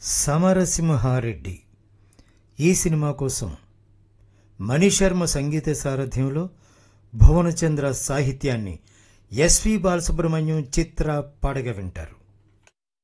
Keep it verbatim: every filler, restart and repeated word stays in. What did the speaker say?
సమరసింహారెడ్డి ఈ సినిమా కోసం మణిశర్మ సంగీత సారథ్యంలో భువనచంద్ర సాహిత్యాన్ని ఎస్వి బాలసుబ్రహ్మణ్యం చిత్ర పాడగా వింటారు.